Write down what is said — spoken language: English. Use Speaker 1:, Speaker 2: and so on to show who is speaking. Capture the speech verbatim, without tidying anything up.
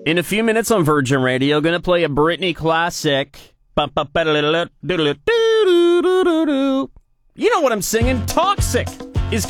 Speaker 1: In a few minutes on Virgin Radio, going to play a Britney classic. You know what I'm singing? Toxic.